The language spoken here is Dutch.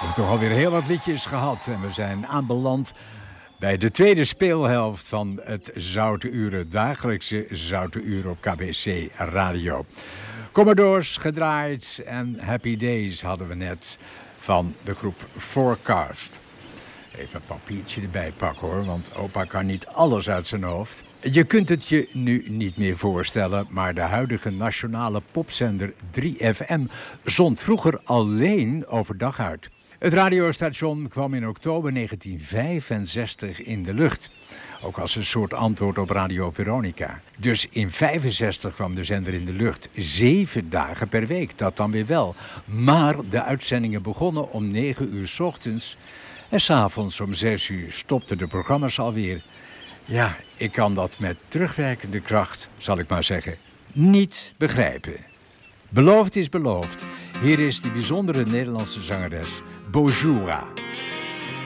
We hebben toch alweer heel wat liedjes gehad en we zijn aanbeland bij de tweede speelhelft van het Zoute Uur, het dagelijkse Zoute Uur op KBC Radio. Commodores gedraaid en Happy Days hadden we net van de groep Forecast. Even een papiertje erbij pakken hoor, want opa kan niet alles uit zijn hoofd. Je kunt het je nu niet meer voorstellen, maar de huidige nationale popzender 3FM zond vroeger alleen overdag uit. Het radiostation kwam in oktober 1965 in de lucht. Ook als een soort antwoord op Radio Veronica. Dus in 1965 kwam de zender in de lucht. 7 dagen per week, dat dan weer wel. Maar de uitzendingen begonnen om 9 uur 's ochtends. En 's avonds om 6 uur stopten de programma's alweer. Ja, ik kan dat met terugwerkende kracht, zal ik maar zeggen, niet begrijpen. Beloofd is beloofd. Hier is die bijzondere Nederlandse zangeres Bojura.